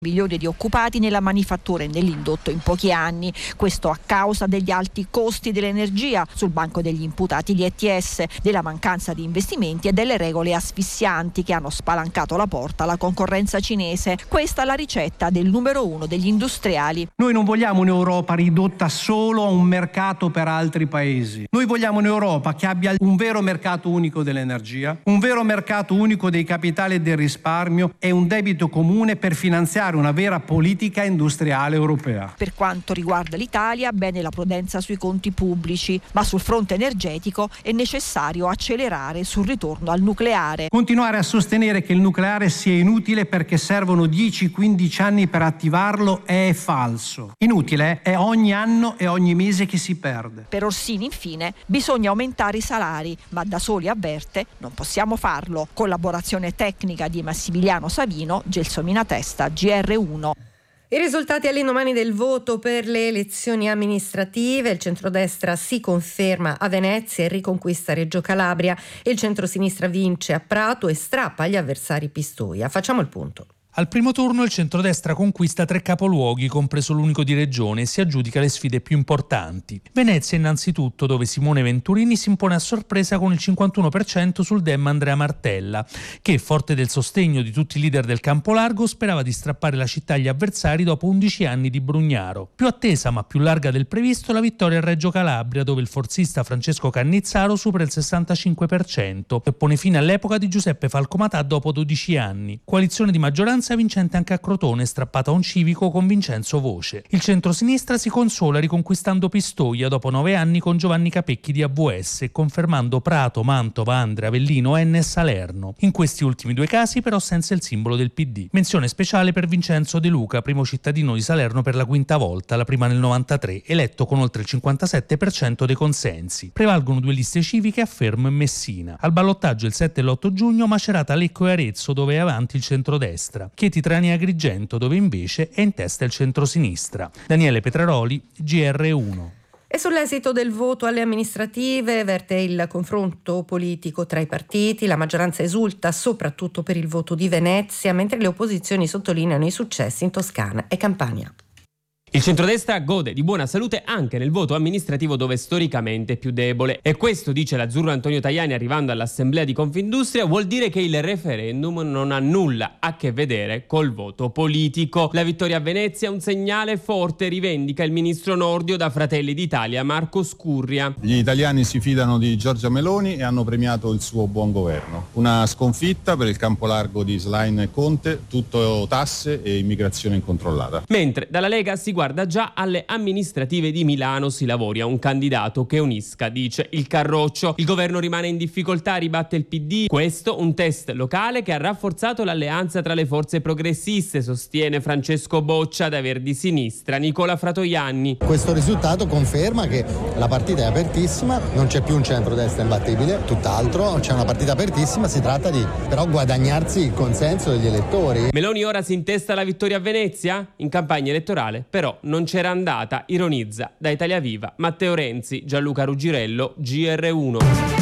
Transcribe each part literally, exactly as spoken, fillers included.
milioni di occupati nella manifattura e nell'indotto in pochi anni. Questo a causa degli alti costi dell'energia sul banco degli imputati di E T S, della mancanza di investimenti e delle regole asfissianti che hanno spalancato la porta alla concorrenza cinese. Questa è la ricetta del numero uno degli industriali. Noi non vogliamo un'Europa ridotta solo a un mercato per altri paesi. Noi vogliamo un'Europa che abbia un vero mercato unico dell'energia, un vero mercato unico dei capitali e del risparmio e un debito comune per finanziare una vera politica industriale europea. Per quanto riguarda l'Italia, bene la prudenza sui conti pubblici, ma sul fronte energetico è necessario accelerare sul ritorno al nucleare. Continuare a sostenere che il nucleare sia inutile perché servono dieci quindici anni per attivarlo è falso. Inutile è ogni anno e ogni mese che si perde. Per Orsini, infine, bisogna aumentare i salari, ma da soli, avverte, non possiamo farlo. Collaborazione tecnica di Massimiliano Savino, Gelsomina Testa, G R uno. I risultati all'indomani del voto per le elezioni amministrative: il centrodestra si conferma a Venezia e riconquista Reggio Calabria, e il centrosinistra vince a Prato e strappa agli avversari Pistoia. Facciamo il punto. Al primo turno il centrodestra conquista tre capoluoghi, compreso l'unico di regione, e si aggiudica le sfide più importanti. Venezia innanzitutto, dove Simone Venturini si impone a sorpresa con il cinquantuno per cento sul Dem Andrea Martella, che, forte del sostegno di tutti i leader del campo largo, sperava di strappare la città agli avversari dopo undici anni di Brugnaro. Più attesa ma più larga del previsto la vittoria a Reggio Calabria, dove il forzista Francesco Cannizzaro supera il sessantacinque per cento e pone fine all'epoca di Giuseppe Falcomatà dopo dodici anni. Coalizione di maggioranza vincente anche a Crotone, strappata a un civico con Vincenzo Voce. Il centrosinistra si consola riconquistando Pistoia dopo nove anni con Giovanni Capecchi di A V S, confermando Prato, Mantova, Andria, Avellino, Enna e Salerno. In questi ultimi due casi però senza il simbolo del P D. Menzione speciale per Vincenzo De Luca, primo cittadino di Salerno per la quinta volta, la prima nel novantatré, eletto con oltre il cinquantasette per cento dei consensi. Prevalgono due liste civiche a Fermo e Messina. Al ballottaggio il sette e l'otto giugno Macerata, Lecco e Arezzo, dove è avanti il centrodestra. Chieti, Trani e Agrigento, dove invece è in testa il centrosinistra. Daniele Petraroli, G R uno. E sull'esito del voto alle amministrative verte il confronto politico tra i partiti. La maggioranza esulta soprattutto per il voto di Venezia, mentre le opposizioni sottolineano i successi in Toscana e Campania. Il centrodestra gode di buona salute anche nel voto amministrativo, dove storicamente è più debole. E questo, dice l'azzurro Antonio Tajani arrivando all'assemblea di Confindustria, vuol dire che il referendum non ha nulla a che vedere col voto politico. La vittoria a Venezia è un segnale forte, rivendica il ministro Nordio da Fratelli d'Italia Marco Scurria. Gli italiani si fidano di Giorgia Meloni e hanno premiato il suo buon governo. Una sconfitta per il campo largo di Schlein e Conte, tutto tasse e immigrazione incontrollata. Mentre dalla Lega si guarda già alle amministrative di Milano, si lavori a un candidato che unisca, dice il Carroccio. Il governo rimane in difficoltà, ribatte il P D. Questo un test locale che ha rafforzato l'alleanza tra le forze progressiste, sostiene Francesco Boccia da Verdi Sinistra. Nicola Fratoianni. Questo risultato conferma che la partita è apertissima, non c'è più un centrodestra imbattibile, tutt'altro, c'è una partita apertissima, si tratta di però guadagnarsi il consenso degli elettori. Meloni ora si intesta la vittoria a Venezia? In campagna elettorale però non c'era andata, ironizza da Italia Viva Matteo Renzi. Gianluca Ruggirello, G R uno.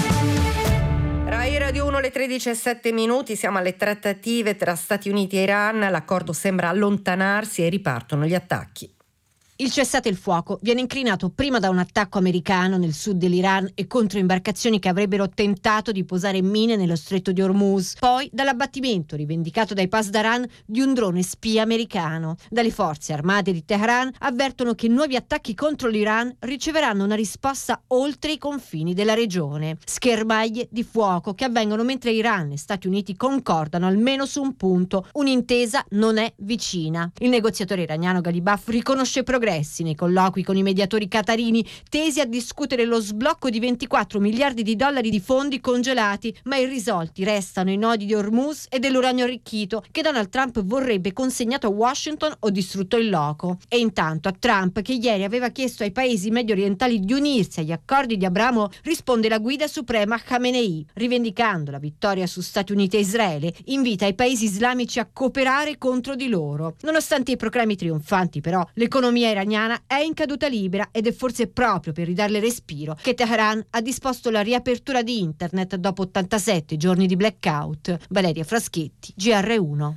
Rai Radio uno, le tredici e sette minuti, siamo alle trattative tra Stati Uniti e Iran, l'accordo sembra allontanarsi e ripartono gli attacchi. Il cessate il fuoco viene incrinato prima da un attacco americano nel sud dell'Iran e contro imbarcazioni che avrebbero tentato di posare mine nello stretto di Hormuz, poi dall'abbattimento rivendicato dai Pasdaran di un drone spia americano. Dalle forze armate di Teheran avvertono che nuovi attacchi contro l'Iran riceveranno una risposta oltre i confini della regione. Schermaglie di fuoco che avvengono mentre Iran e Stati Uniti concordano almeno su un punto: un'intesa non è vicina. Il negoziatore iraniano Ghalibaf riconosce progressi nei colloqui con i mediatori qatarini tesi a discutere lo sblocco di ventiquattro miliardi di dollari di fondi congelati, ma irrisolti restano i nodi di Hormuz e dell'uranio arricchito che Donald Trump vorrebbe consegnato a Washington o distrutto in loco. E intanto a Trump, che ieri aveva chiesto ai paesi medio orientali di unirsi agli accordi di Abramo, risponde la guida suprema Khamenei, rivendicando la vittoria su Stati Uniti e Israele, invita i paesi islamici a cooperare contro di loro. Nonostante i proclami trionfanti, però, l'economia iraniana è in caduta libera ed è forse proprio per ridarle respiro che Teheran ha disposto la riapertura di internet dopo ottantasette giorni di blackout. Valeria Fraschetti, G R uno.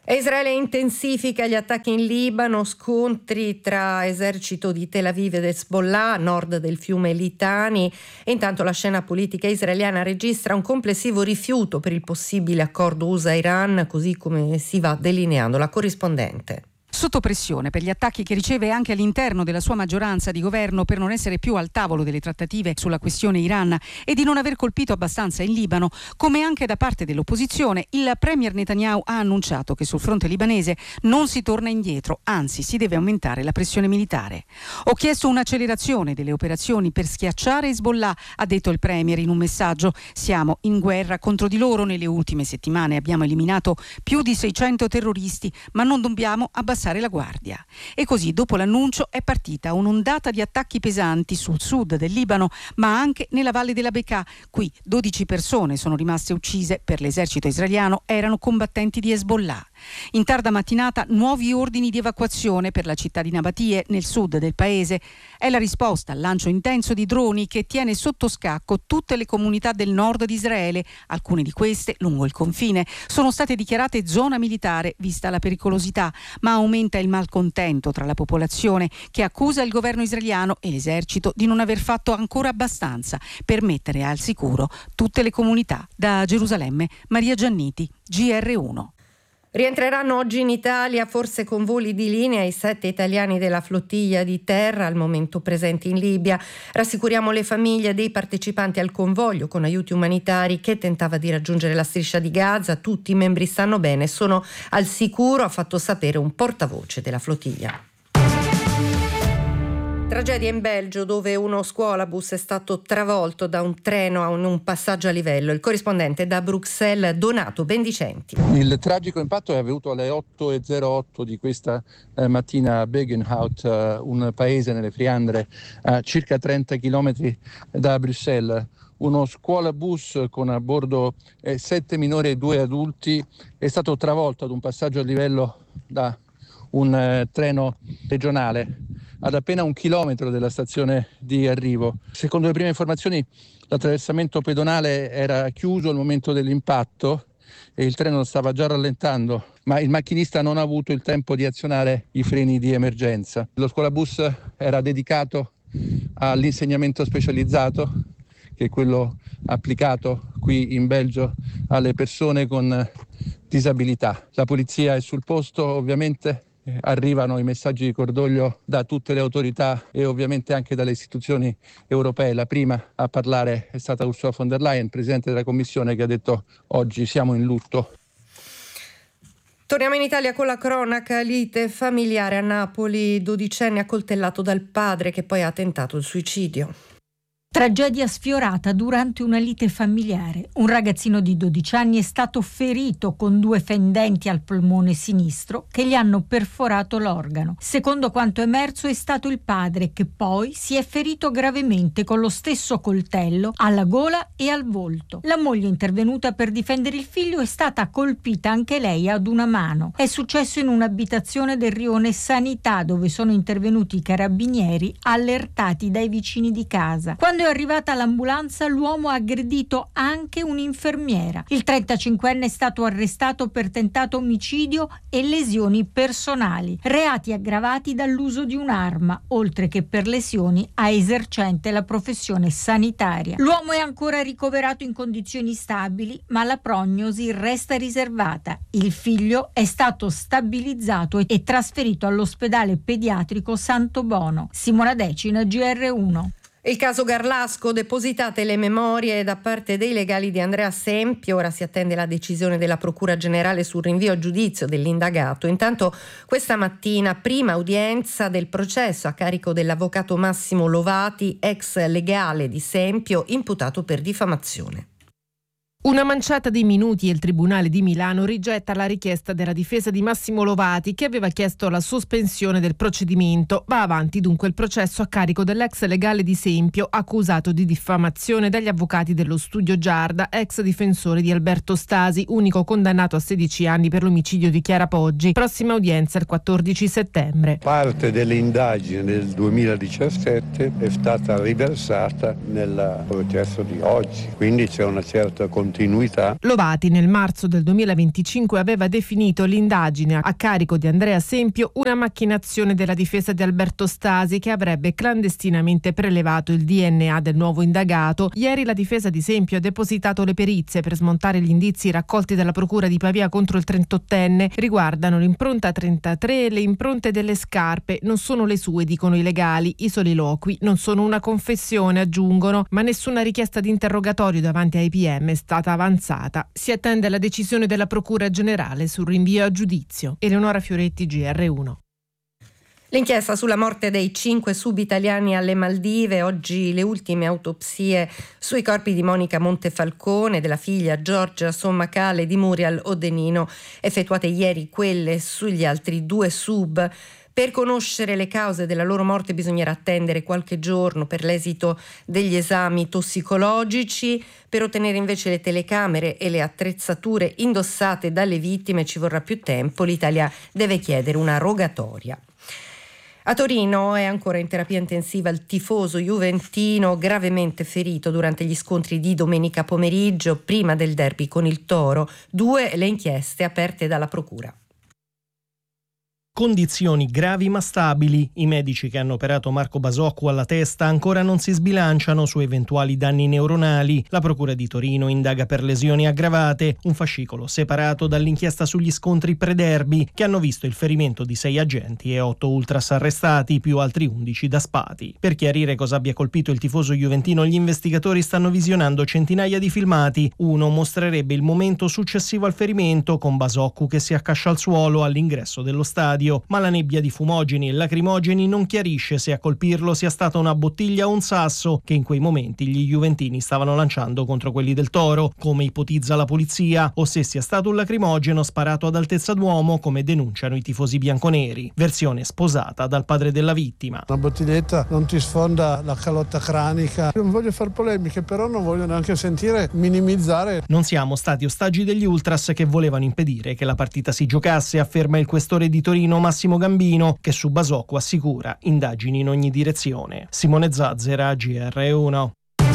Israele intensifica gli attacchi in Libano, scontri tra esercito di Tel Aviv ed Hezbollah a nord del fiume Litani, e intanto la scena politica israeliana registra un complessivo rifiuto per il possibile accordo U S A-Iran, così come si va delineando. La corrispondente. Sotto pressione per gli attacchi che riceve anche all'interno della sua maggioranza di governo per non essere più al tavolo delle trattative sulla questione Iran e di non aver colpito abbastanza in Libano, come anche da parte dell'opposizione, il premier Netanyahu ha annunciato che sul fronte libanese non si torna indietro, anzi si deve aumentare la pressione militare. Ho chiesto un'accelerazione delle operazioni per schiacciare Hezbollah, ha detto il premier in un messaggio. Siamo in guerra contro di loro. Nelle ultime settimane abbiamo eliminato più di seicento terroristi, ma non dobbiamo abbassare la guardia. E così, dopo l'annuncio, è partita un'ondata di attacchi pesanti sul sud del Libano, ma anche nella valle della Bekaa. Qui dodici persone sono rimaste uccise. Per l'esercito israeliano erano combattenti di Hezbollah. In tarda mattinata nuovi ordini di evacuazione per la città di Nabatie nel sud del paese. È la risposta al lancio intenso di droni che tiene sotto scacco tutte le comunità del nord di Israele. Alcune di queste, lungo il confine, sono state dichiarate zona militare vista la pericolosità, ma aumenta il malcontento tra la popolazione che accusa il governo israeliano e l'esercito di non aver fatto ancora abbastanza per mettere al sicuro tutte le comunità. Da Gerusalemme, Maria Gianniti, G R uno. Rientreranno oggi in Italia, forse con voli di linea, i sette italiani della flottiglia di terra al momento presenti in Libia. Rassicuriamo le famiglie dei partecipanti al convoglio con aiuti umanitari che tentava di raggiungere la striscia di Gaza. Tutti i membri stanno bene, sono al sicuro, ha fatto sapere un portavoce della flottiglia. Tragedia in Belgio, dove uno scuolabus è stato travolto da un treno a un, un passaggio a livello. Il corrispondente da Bruxelles, Donato Bendicenti. Il tragico impatto è avvenuto alle otto e zero otto di questa eh, mattina a Begenhout, eh, un paese nelle Fiandre a circa trenta chilometri da Bruxelles. Uno scuolabus con a bordo eh, sette minori e due adulti è stato travolto ad un passaggio a livello da un eh, treno regionale ad appena un chilometro dalla stazione di arrivo. Secondo le prime informazioni l'attraversamento pedonale era chiuso al momento dell'impatto e il treno stava già rallentando, ma il macchinista non ha avuto il tempo di azionare i freni di emergenza. Lo scuolabus era dedicato all'insegnamento specializzato, che è quello applicato qui in Belgio alle persone con disabilità. La polizia è sul posto, ovviamente. Arrivano i messaggi di cordoglio da tutte le autorità e ovviamente anche dalle istituzioni europee. La prima a parlare è stata Ursula von der Leyen, Presidente della Commissione, che ha detto oggi siamo in lutto. Torniamo in Italia con la cronaca. Lite familiare a Napoli, dodicenne accoltellato dal padre che poi ha tentato il suicidio. Tragedia sfiorata durante una lite familiare. Un ragazzino di dodici anni è stato ferito con due fendenti al polmone sinistro che gli hanno perforato l'organo. Secondo quanto emerso è stato il padre che poi si è ferito gravemente con lo stesso coltello alla gola e al volto. La moglie intervenuta per difendere il figlio è stata colpita anche lei ad una mano. È successo in un'abitazione del rione Sanità, dove sono intervenuti i carabinieri allertati dai vicini di casa. Quando è arrivata l'ambulanza, l'uomo ha aggredito anche un'infermiera. Il trentacinquenne è stato arrestato per tentato omicidio e lesioni personali, reati aggravati dall'uso di un'arma, oltre che per lesioni a esercente la professione sanitaria. L'uomo è ancora ricoverato in condizioni stabili, ma la prognosi resta riservata. Il figlio è stato stabilizzato e trasferito all'ospedale pediatrico Santo Bono. Simona Decina, G R uno. Il caso Garlasco, depositate le memorie da parte dei legali di Andrea Sempio, ora si attende la decisione della Procura Generale sul rinvio a giudizio dell'indagato. Intanto questa mattina prima udienza del processo a carico dell'avvocato Massimo Lovati, ex legale di Sempio, imputato per diffamazione. Una manciata di minuti e il Tribunale di Milano rigetta la richiesta della difesa di Massimo Lovati, che aveva chiesto la sospensione del procedimento. Va avanti dunque il processo a carico dell'ex legale di Sempio, accusato di diffamazione dagli avvocati dello studio Giarda, ex difensore di Alberto Stasi, unico condannato a sedici anni per l'omicidio di Chiara Poggi. Prossima udienza il quattordici settembre. Parte delle indagini del duemiladiciassette è stata riversata nel processo di oggi, quindi c'è una certa continuità continuità. Lovati nel marzo del duemilaventicinque aveva definito l'indagine a carico di Andrea Sempio una macchinazione della difesa di Alberto Stasi che avrebbe clandestinamente prelevato il D N A del nuovo indagato. Ieri la difesa di Sempio ha depositato le perizie per smontare gli indizi raccolti dalla procura di Pavia contro il trentottenne. Riguardano l'impronta trentatré e le impronte delle scarpe. Non sono le sue, dicono i legali. I soliloqui non sono una confessione, aggiungono, ma nessuna richiesta di interrogatorio davanti ai P M è stata avanzata. Si attende la decisione della Procura Generale sul rinvio a giudizio. Eleonora Fioretti, G R uno. L'inchiesta sulla morte dei cinque sub-italiani alle Maldive, oggi le ultime autopsie sui corpi di Monica Montefalcone, della figlia Giorgia Sommacale e di Muriel Odenino, effettuate ieri quelle sugli altri due sub. Per conoscere le cause della loro morte bisognerà attendere qualche giorno per l'esito degli esami tossicologici. Per ottenere invece le telecamere e le attrezzature indossate dalle vittime ci vorrà più tempo. L'Italia deve chiedere una rogatoria. A Torino è ancora in terapia intensiva il tifoso juventino gravemente ferito durante gli scontri di domenica pomeriggio prima del derby con il Toro. Due le inchieste aperte dalla procura. Condizioni gravi ma stabili. I medici che hanno operato Marco Basoccu alla testa ancora non si sbilanciano su eventuali danni neuronali. La Procura di Torino indaga per lesioni aggravate, un fascicolo separato dall'inchiesta sugli scontri pre-derby che hanno visto il ferimento di sei agenti e otto ultras arrestati, più altri undici da Spati. Per chiarire cosa abbia colpito il tifoso juventino, gli investigatori stanno visionando centinaia di filmati. Uno mostrerebbe il momento successivo al ferimento, con Basoccu che si accascia al suolo all'ingresso dello stadio. Ma la nebbia di fumogeni e lacrimogeni non chiarisce se a colpirlo sia stata una bottiglia o un sasso che in quei momenti gli juventini stavano lanciando contro quelli del Toro, come ipotizza la polizia, o se sia stato un lacrimogeno sparato ad altezza d'uomo, come denunciano i tifosi bianconeri. Versione sposata dal padre della vittima. Una bottiglietta non ti sfonda la calotta cranica. Non voglio fare polemiche, però non voglio neanche sentire minimizzare. Non siamo stati ostaggi degli ultras che volevano impedire che la partita si giocasse, afferma il questore di Torino Massimo Gambino, che su Basoccu assicura indagini in ogni direzione. Simone Zazzera, G R uno.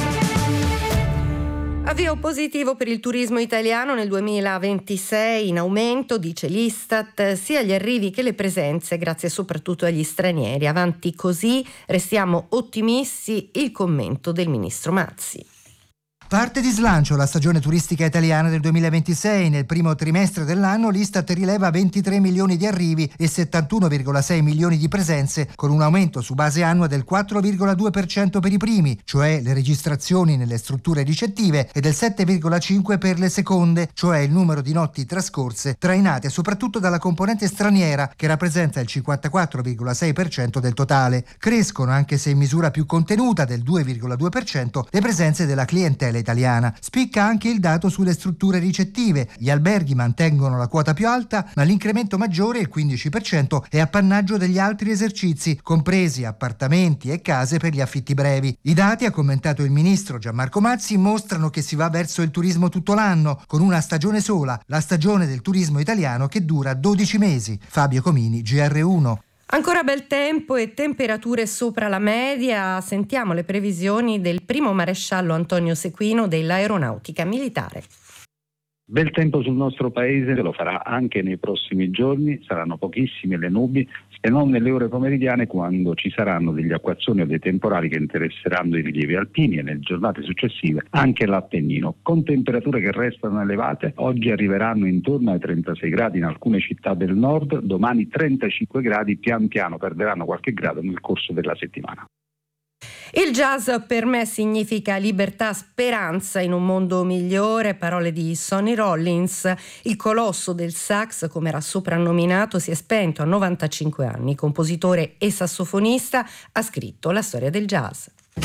Avvio positivo per il turismo italiano nel duemilaventisei, in aumento, dice l'Istat, sia gli arrivi che le presenze, grazie soprattutto agli stranieri. Avanti così, restiamo ottimisti, il commento del ministro Mazzi. Parte di slancio la stagione turistica italiana del duemilaventisei. Nel primo trimestre dell'anno l'Istat rileva ventitré milioni di arrivi e settantuno virgola sei milioni di presenze, con un aumento su base annua del quattro virgola due per cento per i primi, cioè le registrazioni nelle strutture ricettive, e del sette virgola cinque per cento per le seconde, cioè il numero di notti trascorse, trainate soprattutto dalla componente straniera, che rappresenta il cinquantaquattro virgola sei per cento del totale. Crescono, anche se in misura più contenuta del due virgola due per cento, le presenze della clientela italiana. Spicca anche il dato sulle strutture ricettive. Gli alberghi mantengono la quota più alta, ma l'incremento maggiore, il quindici per cento, è appannaggio degli altri esercizi, compresi appartamenti e case per gli affitti brevi. I dati, ha commentato il ministro Gianmarco Mazzi, mostrano che si va verso il turismo tutto l'anno, con una stagione sola, la stagione del turismo italiano, che dura dodici mesi. Fabio Comini, G R uno. Ancora bel tempo e temperature sopra la media. Sentiamo le previsioni del primo maresciallo Antonio Sequino dell'Aeronautica Militare. Bel tempo sul nostro paese, lo farà anche nei prossimi giorni, saranno pochissime le nubi, se non nelle ore pomeridiane, quando ci saranno degli acquazzoni o dei temporali che interesseranno i rilievi alpini, e nelle giornate successive anche l'Appennino, con temperature che restano elevate. Oggi arriveranno intorno ai trentasei gradi in alcune città del nord, domani trentacinque gradi, pian piano perderanno qualche grado nel corso della settimana. Il jazz per me significa libertà, speranza in un mondo migliore, parole di Sonny Rollins. Il colosso del sax, come era soprannominato, si è spento a novantacinque anni. Compositore e sassofonista, ha scritto la storia del jazz.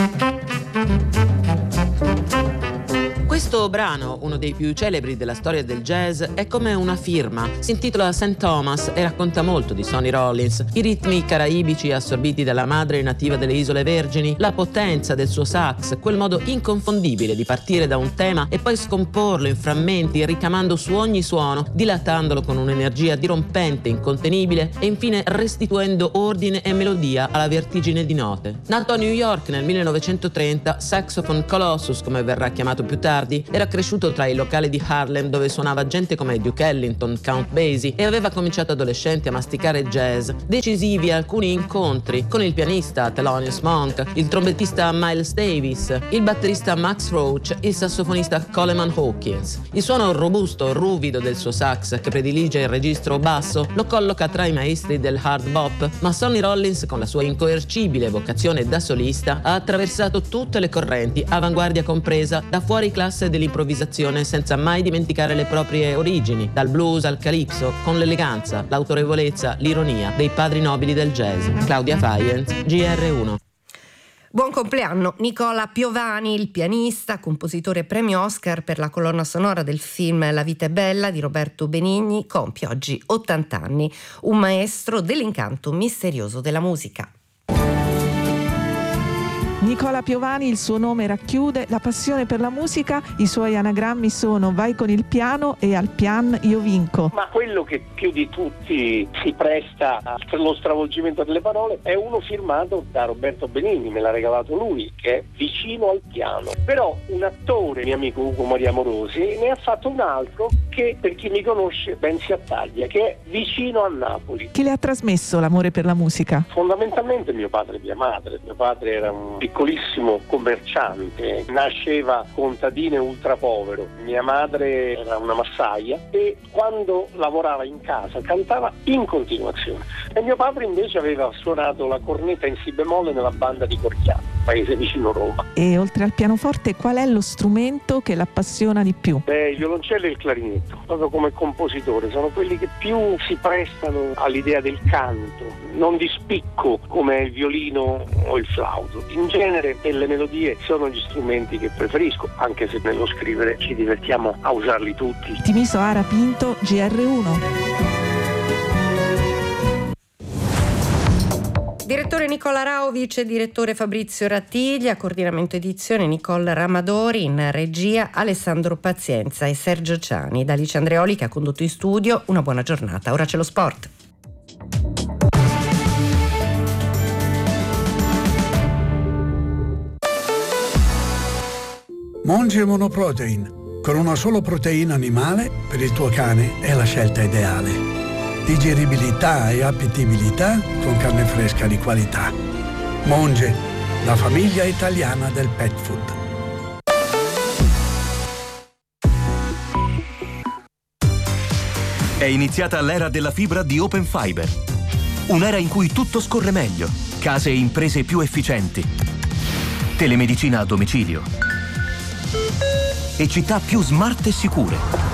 Questo brano, uno dei più celebri della storia del jazz, è come una firma. Si intitola Saint Thomas e racconta molto di Sonny Rollins. I ritmi caraibici assorbiti dalla madre nativa delle Isole Vergini, la potenza del suo sax, quel modo inconfondibile di partire da un tema e poi scomporlo in frammenti, ricamando su ogni suono, dilatandolo con un'energia dirompente, incontenibile e infine restituendo ordine e melodia alla vertigine di note. Nato a New York nel millenovecentotrenta, Saxophone Colossus, come verrà chiamato più tardi, tardi era cresciuto tra i locali di Harlem dove suonava gente come Duke Ellington, Count Basie, e aveva cominciato adolescente a masticare jazz. Decisivi alcuni incontri con il pianista Thelonious Monk, il trombettista Miles Davis, il batterista Max Roach, il sassofonista Coleman Hawkins. Il suono robusto, ruvido del suo sax, che predilige il registro basso, lo colloca tra i maestri del hard bop, ma Sonny Rollins, con la sua incoercibile vocazione da solista, ha attraversato tutte le correnti, avanguardia compresa, da fuori classe dell'improvvisazione, senza mai dimenticare le proprie origini, dal blues al calypso, con l'eleganza, l'autorevolezza, l'ironia dei padri nobili del jazz. Claudia Faienz, G R uno. Buon compleanno Nicola Piovani, il pianista, compositore premio Oscar per la colonna sonora del film La vita è bella di Roberto Benigni, compie oggi ottanta anni, un maestro dell'incanto misterioso della musica. Nicola Piovani, il suo nome racchiude la passione per la musica, i suoi anagrammi sono vai con il piano e al pian io vinco. Ma quello che più di tutti si presta per lo stravolgimento delle parole è uno firmato da Roberto Benigni, me l'ha regalato lui, che è Vicino al piano. Però un attore, mio amico Ugo Maria Morosi, ne ha fatto un altro che per chi mi conosce ben si attaglia, che è Vicino a Napoli. Chi le ha trasmesso l'amore per la musica? Fondamentalmente mio padre e mia madre. Mio padre era un piccolissimo commerciante, nasceva contadino e ultrapovero. Mia madre era una massaia e quando lavorava in casa cantava in continuazione. E mio padre invece aveva suonato la cornetta in si bemolle nella banda di Corchiano, paese vicino Roma. E oltre al pianoforte qual è lo strumento che l'appassiona di più? Beh, il violoncello e il clarinetto, proprio come compositore, sono quelli che più si prestano all'idea del canto, non di spicco come il violino o il flauto. In genere e le melodie sono gli strumenti che preferisco, anche se nello scrivere ci divertiamo a usarli tutti. Timiso Ara Pinto, G R uno. Direttore Nicola Rao, vice direttore Fabrizio Rattiglia, coordinamento edizione Nicole Ramadori, in regia Alessandro Pazienza e Sergio Ciani. Da Alice Andreoli che ha condotto in studio, una buona giornata. Ora c'è lo sport. Monge Monoprotein, con una sola proteina animale per il tuo cane è la scelta ideale. Digeribilità e appetibilità con carne fresca di qualità. Monge, la famiglia italiana del pet food. È iniziata l'era della fibra di Open Fiber. Un'era in cui tutto scorre meglio, case e imprese più efficienti, telemedicina a domicilio e città più smart e sicure.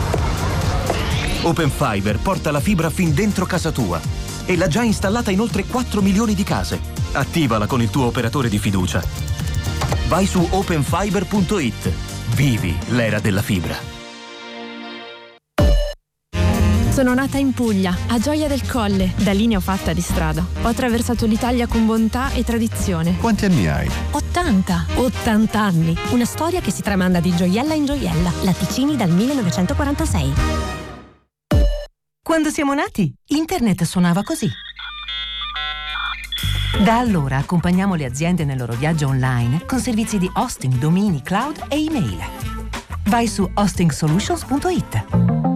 Open Fiber porta la fibra fin dentro casa tua e l'ha già installata in oltre quattro milioni di case. Attivala con il tuo operatore di fiducia. Vai su open fiber punto it. Vivi l'era della fibra. Sono nata in Puglia, a Gioia del Colle. Da lì ne ho fatta di strada. Ho attraversato l'Italia con bontà e tradizione. Quanti anni hai? ottanta. ottanta anni. Una storia che si tramanda di gioiella in gioiella. Latticini dal millenovecentoquarantasei. Quando siamo nati, internet suonava così. Da allora accompagniamo le aziende nel loro viaggio online con servizi di hosting, domini, cloud e email. Vai su hosting solutions punto it.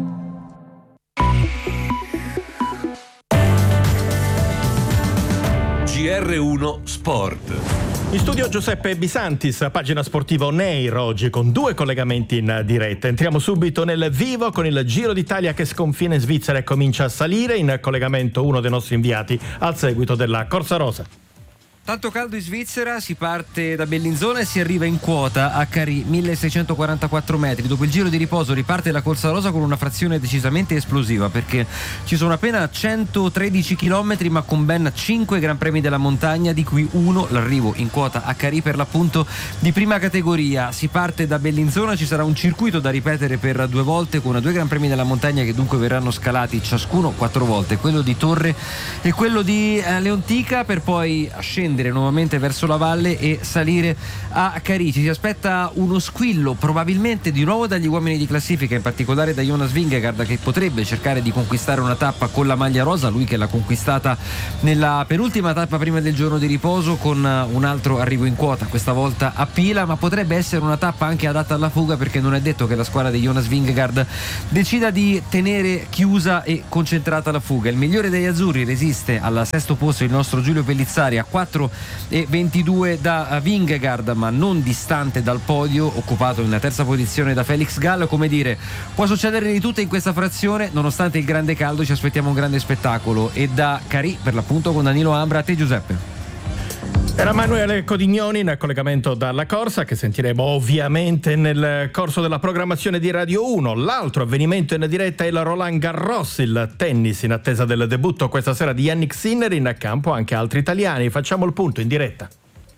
G R uno Sport. In studio Giuseppe Bisantis, pagina sportiva On Air oggi con due collegamenti in diretta. Entriamo subito nel vivo con il Giro d'Italia che sconfina in Svizzera e comincia a salire. In collegamento uno dei nostri inviati al seguito della Corsa Rosa. Tanto caldo in Svizzera, si parte da Bellinzona e si arriva in quota a Carì, milleseicentoquarantaquattro metri. Dopo il giro di riposo riparte la Corsa Rosa con una frazione decisamente esplosiva, perché ci sono appena centotredici chilometri ma con ben cinque Gran Premi della montagna, di cui uno, l'arrivo in quota a Carì, per l'appunto di prima categoria. Si parte da Bellinzona, ci sarà un circuito da ripetere per due volte con due Gran Premi della montagna che dunque verranno scalati ciascuno quattro volte, quello di Torre e quello di eh, Leontica, per poi scendere scendere nuovamente verso la valle e salire a Carici. Si aspetta uno squillo probabilmente di nuovo dagli uomini di classifica, in particolare da Jonas Vingegaard, che potrebbe cercare di conquistare una tappa con la maglia rosa, lui che l'ha conquistata nella penultima tappa prima del giorno di riposo con un altro arrivo in quota, questa volta a Pila, ma potrebbe essere una tappa anche adatta alla fuga, perché non è detto che la squadra di Jonas Vingegaard decida di tenere chiusa e concentrata la fuga. Il migliore degli azzurri resiste al sesto posto, il nostro Giulio Pellizzari, a quattro e ventidue da Vingegaard, ma non distante dal podio, occupato in terza posizione da Felix Gall. Come dire, può succedere di tutto in questa frazione, nonostante il grande caldo ci aspettiamo un grande spettacolo. E da Carì per l'appunto con Danilo Ambra, a te Giuseppe. Era Manuele Codignoni in collegamento dalla corsa, che sentiremo ovviamente nel corso della programmazione di Radio uno. L'altro avvenimento in diretta è il Roland Garros, il tennis in attesa del debutto questa sera di Jannik Sinner, in campo anche altri italiani. Facciamo il punto in diretta.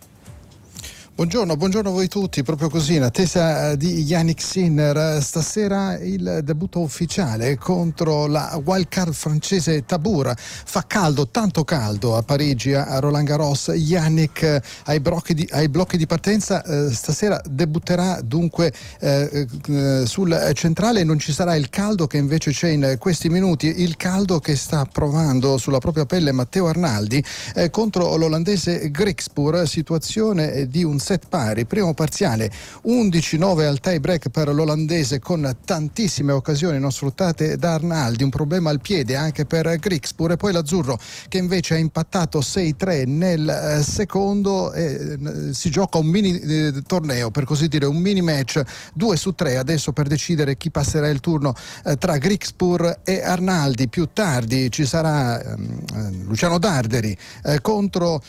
Buongiorno, buongiorno a voi tutti. Proprio così, in attesa di Jannik Sinner, stasera il debutto ufficiale contro la wildcard francese Tabur. Fa caldo, tanto caldo a Parigi, a Roland Garros. Jannik ai blocchi di, ai blocchi di partenza, eh, stasera debutterà dunque eh, eh, sul centrale. Non ci sarà il caldo che invece c'è in questi minuti, il caldo che sta provando sulla propria pelle Matteo Arnaldi eh, contro l'olandese Griekspoor. Situazione di un set pari, primo parziale undici nove al tie break per l'olandese, con tantissime occasioni non sfruttate da Arnaldi, un problema al piede anche per Griekspoor, e poi l'azzurro che invece ha impattato sei tre nel eh, secondo e eh, si gioca un mini eh, torneo, per così dire, un mini match due su tre adesso per decidere chi passerà il turno eh, tra Griekspoor e Arnaldi. Più tardi ci sarà ehm, Luciano Darderi eh, contro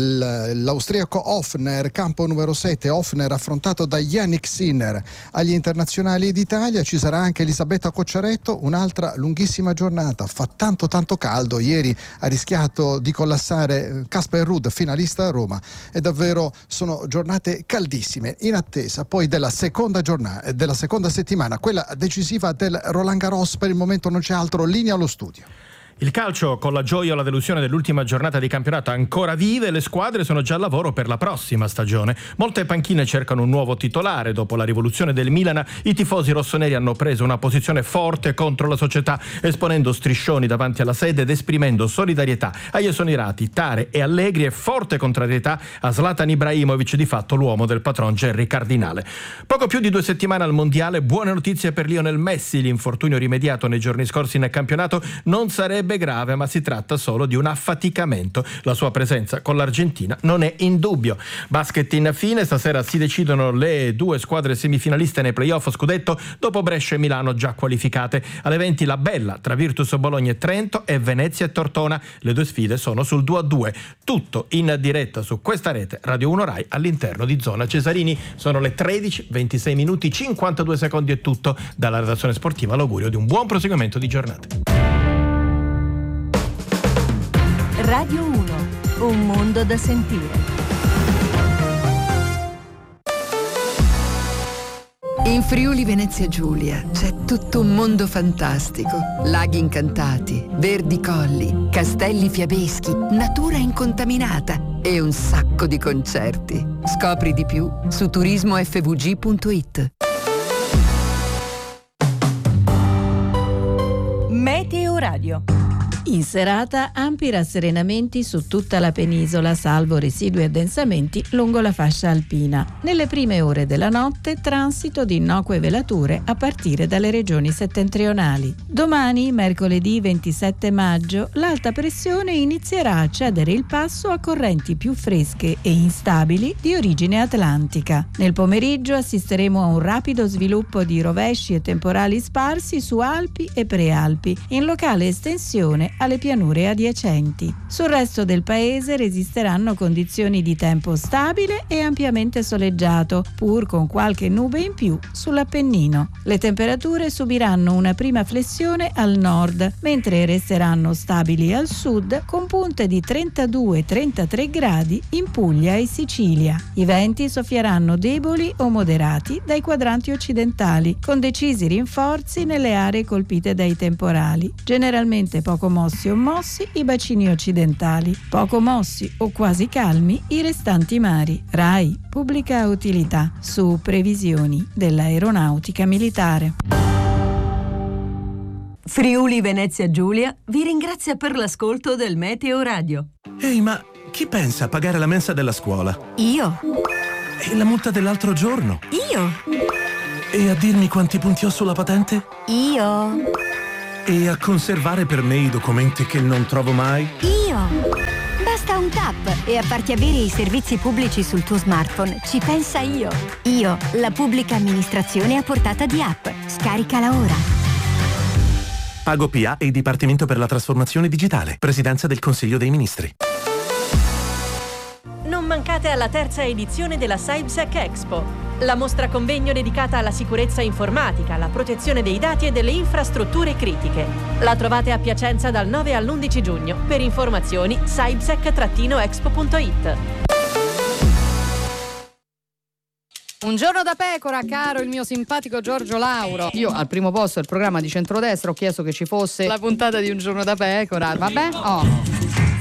l'austriaco Hoffner, campo numero sette. Hoffner affrontato da Jannik Sinner. Agli internazionali d'Italia ci sarà anche Elisabetta Cocciaretto, un'altra lunghissima giornata, fa tanto tanto caldo. Ieri ha rischiato di collassare Casper Ruud, finalista a Roma, e davvero sono giornate caldissime, in attesa poi della seconda giornata, della seconda settimana, quella decisiva del Roland Garros. Per il momento non c'è altro, linea allo studio. Il calcio, con la gioia o la delusione dell'ultima giornata di campionato ancora vive, le squadre sono già al lavoro per la prossima stagione. Molte panchine cercano un nuovo titolare. Dopo la rivoluzione del Milan, i tifosi rossoneri hanno preso una posizione forte contro la società, esponendo striscioni davanti alla sede ed esprimendo solidarietà agli esonerati Tare e Allegri, e forte contrarietà a Zlatan Ibrahimovic, di fatto l'uomo del patron Gerry Cardinale. Poco più di due settimane al mondiale, buone notizie per Lionel Messi. L'infortunio rimediato nei giorni scorsi in campionato non sarebbe grave, ma si tratta solo di un affaticamento. La sua presenza con l'Argentina non è in dubbio. Basket in fine, stasera si decidono le due squadre semifinaliste nei playoff scudetto, dopo Brescia e Milano già qualificate. Alle venti la bella tra Virtus Bologna e Trento e Venezia e Tortona. Le due sfide sono sul due a due. Tutto in diretta su questa rete Radio uno Rai all'interno di Zona Cesarini. Sono le tredici ventisei minuti cinquantadue secondi. È tutto dalla redazione sportiva. L'augurio di un buon proseguimento di giornata. Radio uno, un mondo da sentire. In Friuli Venezia Giulia c'è tutto un mondo fantastico. Laghi incantati, verdi colli, castelli fiabeschi, natura incontaminata e un sacco di concerti. Scopri di più su turismo effe vu gi punto it. Meteo Radio. In serata ampi rasserenamenti su tutta la penisola, salvo residui addensamenti lungo la fascia alpina. Nelle prime ore della notte transito di innocue velature a partire dalle regioni settentrionali. Domani, mercoledì ventisette maggio, l'alta pressione inizierà a cedere il passo a correnti più fresche e instabili di origine atlantica. Nel pomeriggio assisteremo a un rapido sviluppo di rovesci e temporali sparsi su Alpi e Prealpi, in locale estensione alle pianure adiacenti. Sul resto del paese resisteranno condizioni di tempo stabile e ampiamente soleggiato, pur con qualche nube in più sull'Appennino. Le temperature subiranno una prima flessione al nord, mentre resteranno stabili al sud, con punte di trentadue trentatré gradi in Puglia e Sicilia. I venti soffieranno deboli o moderati dai quadranti occidentali, con decisi rinforzi nelle aree colpite dai temporali, generalmente poco mossi mossi o mossi i bacini occidentali, poco mossi o quasi calmi i restanti mari. RAI, pubblica utilità, su previsioni dell'aeronautica militare. Friuli Venezia Giulia vi ringrazia per l'ascolto del Meteo Radio. Ehi, ma chi pensa a pagare la mensa della scuola? Io. E la multa dell'altro giorno? Io. E a dirmi quanti punti ho sulla patente? Io. E a conservare per me i documenti che non trovo mai? Io. Basta un tap e a farti avere i servizi pubblici sul tuo smartphone ci pensa Io. Io, la pubblica amministrazione a portata di app. Scaricala ora. Pago P A e il Dipartimento per la Trasformazione Digitale. Presidenza del Consiglio dei Ministri. Non mancate alla terza edizione della CyberSec Expo, la mostra convegno dedicata alla sicurezza informatica, alla protezione dei dati e delle infrastrutture critiche. La trovate a Piacenza dal nove all'undici giugno. Per informazioni cybersec expo punto it. Un giorno da pecora, caro il mio simpatico Giorgio Lauro. Io al primo posto del programma di centrodestra ho chiesto che ci fosse la puntata di Un giorno da pecora. Vabbè, oh.